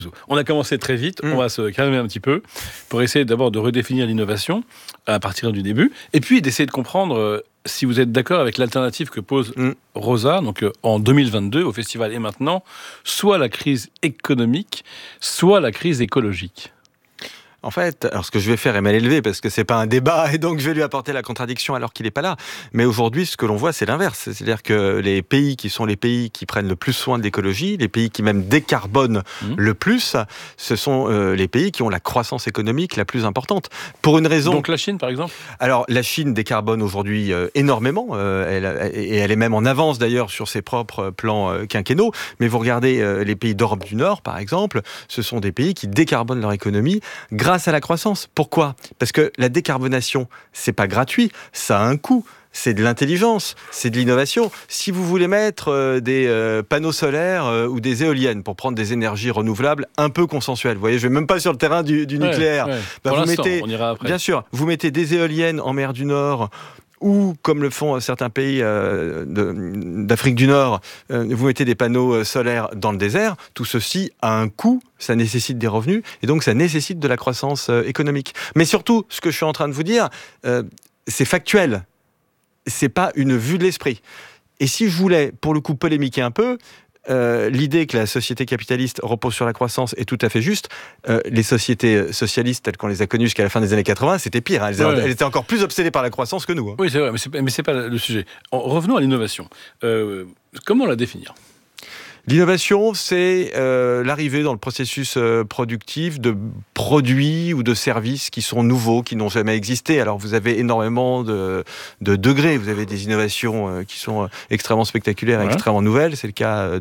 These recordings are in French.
On a commencé très vite, on va se calmer un petit peu pour essayer d'abord de redéfinir l'innovation à partir du début, et puis d'essayer de comprendre si vous êtes d'accord avec l'alternative que pose Rosa, donc en 2022 au festival Et Maintenant, soit la crise économique, soit la crise écologique. En fait, alors ce que je vais faire est mal élevé parce que c'est pas un débat et donc je vais lui apporter la contradiction alors qu'il n'est pas là. Mais aujourd'hui, ce que l'on voit, c'est l'inverse. C'est-à-dire que les pays qui sont les pays qui prennent le plus soin de l'écologie, les pays qui même décarbonent le plus, ce sont les pays qui ont la croissance économique la plus importante. Pour une raison. Donc la Chine, par exemple ? Alors la Chine décarbone aujourd'hui énormément. Elle est même en avance d'ailleurs sur ses propres plans quinquennaux. Mais vous regardez les pays d'Europe du Nord, par exemple, ce sont des pays qui décarbonent leur économie grâce à la croissance. Pourquoi ? Parce que la décarbonation, c'est pas gratuit, ça a un coût. C'est de l'intelligence, c'est de l'innovation. Si vous voulez mettre des panneaux solaires ou des éoliennes pour prendre des énergies renouvelables un peu consensuelles, vous voyez, je vais même pas sur le terrain du nucléaire. Pour l'instant, on ira après. Bien sûr, vous mettez des éoliennes en mer du Nord, ou, comme le font certains pays d'Afrique du Nord, vous mettez des panneaux solaires dans le désert, tout ceci a un coût, ça nécessite des revenus, et donc ça nécessite de la croissance économique. Mais surtout, ce que je suis en train de vous dire, c'est factuel, c'est pas une vue de l'esprit. Et si je voulais, pour le coup, polémiquer un peu, l'idée que la société capitaliste repose sur la croissance est tout à fait juste. Les sociétés socialistes telles qu'on les a connues jusqu'à la fin des années 80, c'était pire. Elles étaient encore plus obsédées par la croissance que nous. Oui, c'est vrai, mais c'est pas le sujet. Revenons à l'innovation. Comment la définir ? L'innovation, c'est l'arrivée dans le processus productif de produits ou de services qui sont nouveaux, qui n'ont jamais existé. Alors vous avez énormément de degrés. Vous avez des innovations qui sont extrêmement spectaculaires, extrêmement nouvelles. C'est le cas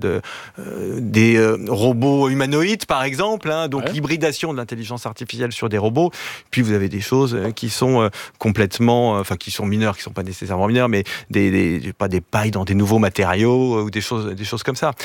des robots humanoïdes, par exemple. Donc l'hybridation de l'intelligence artificielle sur des robots. Puis vous avez des choses qui sont complètement, qui sont mineures, qui ne sont pas nécessairement mineures, mais des pailles dans des nouveaux matériaux ou des choses comme ça.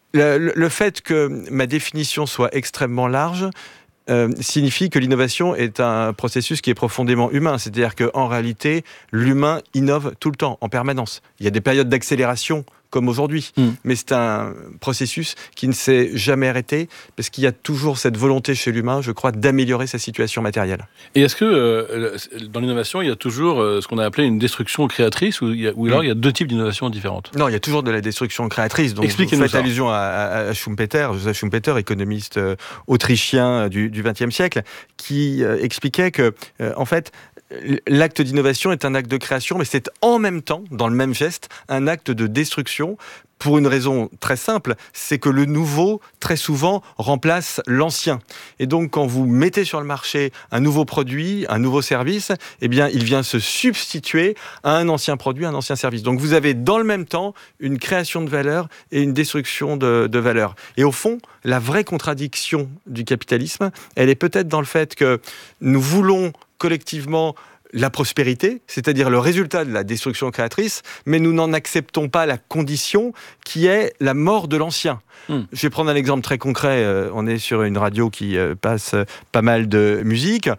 Le fait que ma définition soit extrêmement large signifie que l'innovation est un processus qui est profondément humain. C'est-à-dire qu'en réalité, l'humain innove tout le temps, en permanence. Il y a des périodes d'accélération comme aujourd'hui, mais c'est un processus qui ne s'est jamais arrêté parce qu'il y a toujours cette volonté chez l'humain, je crois, d'améliorer sa situation matérielle. Et est-ce que dans l'innovation, il y a toujours ce qu'on a appelé une destruction créatrice ou alors il y a deux types d'innovations différentes ? Non, il y a toujours de la destruction créatrice. Donc expliquez-nous vous faites ça. allusion à Schumpeter, Joseph Schumpeter, économiste autrichien du XXe siècle, qui expliquait que, en fait, l'acte d'innovation est un acte de création, mais c'est en même temps, dans le même geste, un acte de destruction pour une raison très simple, c'est que le nouveau, très souvent, remplace l'ancien. Et donc, quand vous mettez sur le marché un nouveau produit, un nouveau service, eh bien, il vient se substituer à un ancien produit, un ancien service. Donc, vous avez dans le même temps une création de valeur et une destruction de valeur. Et au fond, la vraie contradiction du capitalisme, elle est peut-être dans le fait que nous voulons collectivement la prospérité, c'est-à-dire le résultat de la destruction créatrice, mais nous n'en acceptons pas la condition qui est la mort de l'ancien. Je vais prendre un exemple très concret. On est sur une radio qui passe pas mal de musique.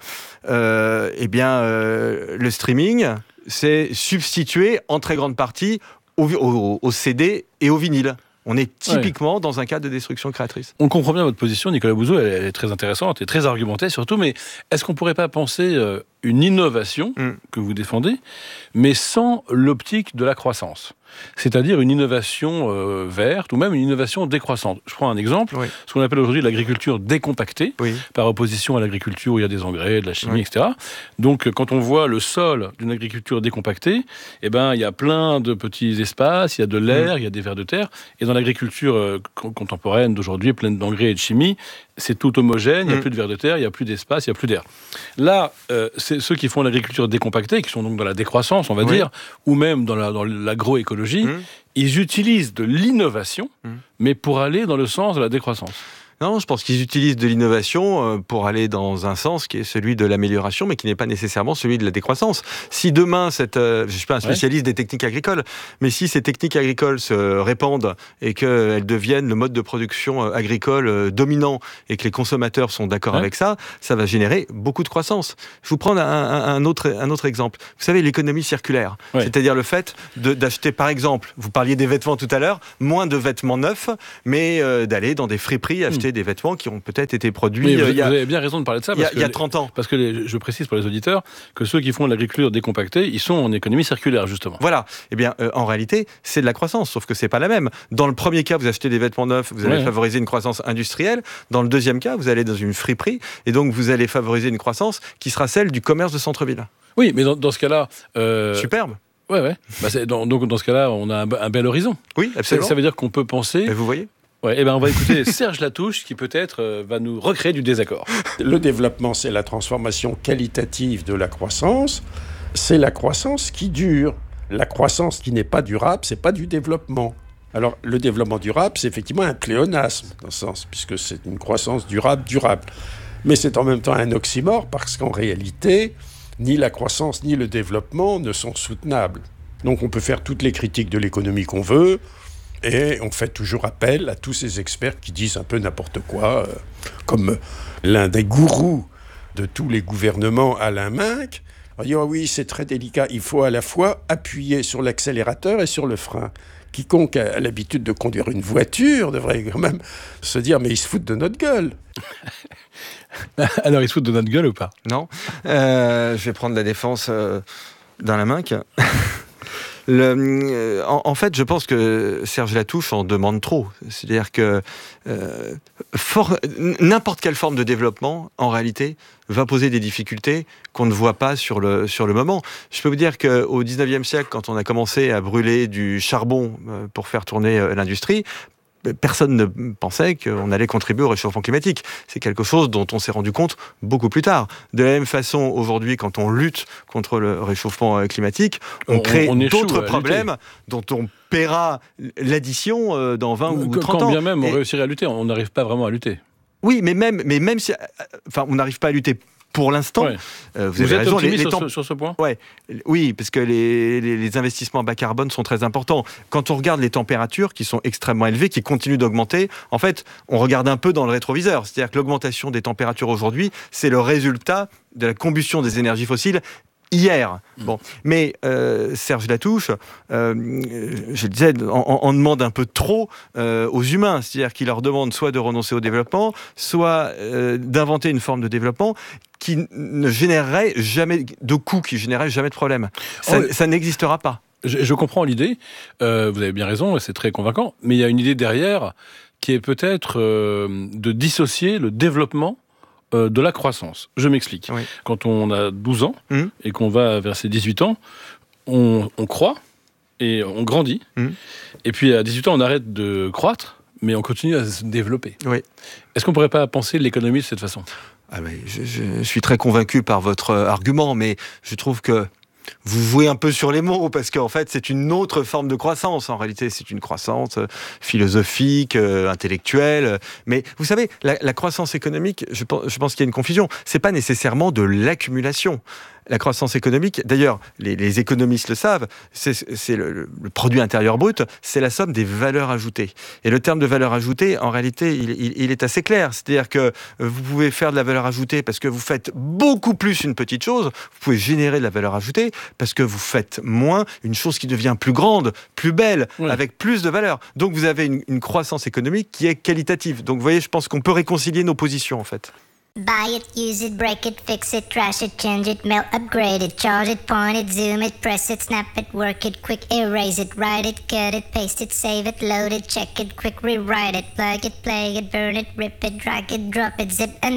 Le streaming s'est substitué en très grande partie au CD et au vinyle. On est typiquement dans un cas de destruction créatrice. On comprend bien votre position, Nicolas Bouzou, elle est très intéressante et très argumentée surtout, mais est-ce qu'on ne pourrait pas penser une innovation que vous défendez, mais sans l'optique de la croissance ? C'est-à-dire une innovation verte ou même une innovation décroissante. Je prends un exemple, ce qu'on appelle aujourd'hui l'agriculture décompactée, par opposition à l'agriculture où il y a des engrais, de la chimie, etc. Donc quand on voit le sol d'une agriculture décompactée, il y a plein de petits espaces, il y a de l'air, il y a des vers de terre, et dans l'agriculture contemporaine d'aujourd'hui, pleine d'engrais et de chimie, c'est tout homogène, il n'y a plus de vers de terre, il n'y a plus d'espace, il n'y a plus d'air. Là, c'est ceux qui font l'agriculture décompactée, qui sont donc dans la décroissance, on va dire, ou même dans l'agroécologie, ils utilisent de l'innovation, mais pour aller dans le sens de la décroissance. Non, je pense qu'ils utilisent de l'innovation pour aller dans un sens qui est celui de l'amélioration, mais qui n'est pas nécessairement celui de la décroissance. Si demain, je ne suis pas un spécialiste des techniques agricoles, mais si ces techniques agricoles se répandent et qu'elles deviennent le mode de production agricole dominant et que les consommateurs sont d'accord avec ça, ça va générer beaucoup de croissance. Je vous prends un autre exemple. Vous savez, l'économie circulaire, c'est-à-dire le fait d'acheter, par exemple, vous parliez des vêtements tout à l'heure, moins de vêtements neufs, mais d'aller dans des friperies acheter acheter des vêtements qui ont peut-être été produits Oui, vous avez bien raison de parler de ça. Il y a 30 ans. Parce que je précise pour les auditeurs que ceux qui font de l'agriculture décompactée, ils sont en économie circulaire, justement. Voilà. Eh bien, en réalité, c'est de la croissance, sauf que c'est pas la même. Dans le premier cas, vous achetez des vêtements neufs, vous allez favoriser une croissance industrielle. Dans le deuxième cas, vous allez dans une friperie, et donc vous allez favoriser une croissance qui sera celle du commerce de centre-ville. Oui, mais dans ce cas-là... Superbe. Ouais. Donc dans ce cas-là, on a un bel horizon. Oui, absolument. Ça veut dire qu'on peut penser... Mais vous voyez ? Ouais, on va écouter Serge Latouche qui peut-être va nous recréer du désaccord. Le développement, c'est la transformation qualitative de la croissance. C'est la croissance qui dure. La croissance qui n'est pas durable, c'est pas du développement. Alors, le développement durable, c'est effectivement un pléonasme, dans ce sens, puisque c'est une croissance durable. Mais c'est en même temps un oxymore, parce qu'en réalité, ni la croissance ni le développement ne sont soutenables. Donc on peut faire toutes les critiques de l'économie qu'on veut, et on fait toujours appel à tous ces experts qui disent un peu n'importe quoi, comme l'un des gourous de tous les gouvernements, Alain Minc. On dit, oh oui, c'est très délicat, il faut à la fois appuyer sur l'accélérateur et sur le frein. Quiconque a l'habitude de conduire une voiture devrait quand même se dire, mais ils se foutent de notre gueule. Alors, ils se foutent de notre gueule ou pas ? Non. Je vais prendre la défense d'Alain Minc. En fait, je pense que Serge Latouche en demande trop. C'est-à-dire que n'importe quelle forme de développement, en réalité, va poser des difficultés qu'on ne voit pas sur le moment. Je peux vous dire qu'au 19e siècle, quand on a commencé à brûler du charbon pour faire tourner l'industrie, personne ne pensait qu'on allait contribuer au réchauffement climatique. C'est quelque chose dont on s'est rendu compte beaucoup plus tard. De la même façon, aujourd'hui, quand on lutte contre le réchauffement climatique, on crée d'autres problèmes dont on paiera l'addition dans 20 ou 30 ans. Quand bien même on réussirait à lutter, on n'arrive pas vraiment à lutter. Oui, mais même si... Enfin, on n'arrive pas à lutter pour l'instant. Ouais. Vous êtes raison, optimiste sur ce point ? Oui, parce que les investissements bas carbone sont très importants. Quand on regarde les températures qui sont extrêmement élevées, qui continuent d'augmenter, en fait, on regarde un peu dans le rétroviseur. C'est-à-dire que l'augmentation des températures aujourd'hui, c'est le résultat de la combustion des énergies fossiles hier. Bon. Mais Serge Latouche, je le disais, en demande un peu trop aux humains. C'est-à-dire qu'il leur demande soit de renoncer au développement, soit d'inventer une forme de développement qui ne générerait jamais de coûts, qui ne générerait jamais de problème. Ça n'existera pas. Je comprends l'idée, vous avez bien raison, c'est très convaincant, mais il y a une idée derrière qui est peut-être de dissocier le développement de la croissance. Je m'explique. Oui. Quand on a 12 ans et qu'on va vers ses 18 ans, on croît et on grandit. Et puis à 18 ans, on arrête de croître, mais on continue à se développer. Oui. Est-ce qu'on ne pourrait pas penser l'économie de cette façon ? Je suis très convaincu par votre argument, mais je trouve que vous jouez un peu sur les mots, parce qu'en fait, c'est une autre forme de croissance. En réalité, c'est une croissance philosophique, intellectuelle. Mais vous savez, la croissance économique, je pense qu'il y a une confusion. C'est pas nécessairement de l'accumulation. La croissance économique, d'ailleurs, les économistes le savent, c'est le produit intérieur brut, c'est la somme des valeurs ajoutées. Et le terme de valeur ajoutée, en réalité, il est assez clair. C'est-à-dire que vous pouvez faire de la valeur ajoutée parce que vous faites beaucoup plus une petite chose. Vous pouvez générer de la valeur ajoutée parce que vous faites moins une chose qui devient plus grande, plus belle, avec plus de valeur. Donc vous avez une croissance économique qui est qualitative. Donc vous voyez, je pense qu'on peut réconcilier nos positions, en fait. Buy it, use it, break it, fix it, trash it, change it, melt, upgrade it, charge it, point it, zoom it, press it, snap it, work it, quick erase it, write it, cut it, paste it, save it, load it, check it, quick rewrite it, plug it, play it, burn it, rip it, drag it, drop it, zip and